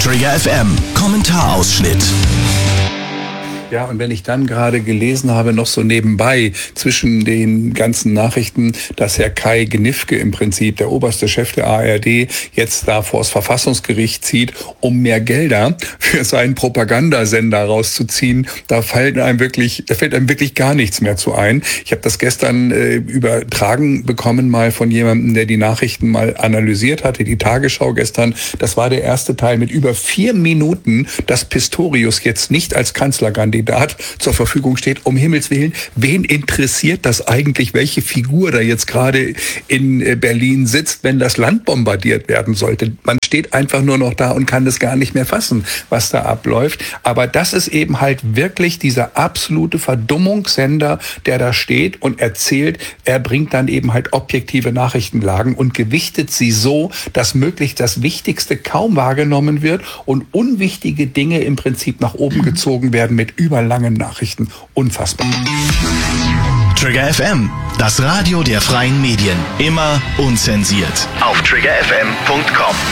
Trigger FM, Kommentarausschnitt. Ja, und wenn ich dann gerade gelesen habe, noch so nebenbei zwischen den ganzen Nachrichten, dass Herr Kai Gniffke im Prinzip, der oberste Chef der ARD, jetzt da vors Verfassungsgericht zieht, um mehr Gelder für seinen Propagandasender rauszuziehen, da fällt einem wirklich gar nichts mehr zu ein. Ich habe das gestern übertragen bekommen mal von jemandem, der die Nachrichten mal analysiert hatte, die Tagesschau gestern. Das war der erste Teil mit über 4 Minuten, dass Pistorius jetzt nicht als Kanzlerkandidat zur Verfügung steht. Um Himmels Willen, wen interessiert das eigentlich, welche Figur da jetzt gerade in Berlin sitzt, wenn das Land bombardiert werden sollte? Man steht einfach nur noch da und kann das gar nicht mehr fassen, was da abläuft. Aber das ist eben halt wirklich dieser absolute Verdummungssender, der da steht und erzählt, er bringt dann eben halt objektive Nachrichtenlagen und gewichtet sie so, dass möglichst das Wichtigste kaum wahrgenommen wird und unwichtige Dinge im Prinzip nach oben gezogen werden mit überlangen Nachrichten. Unfassbar. Trigger FM, das Radio der freien Medien. Immer unzensiert. Auf triggerfm.com.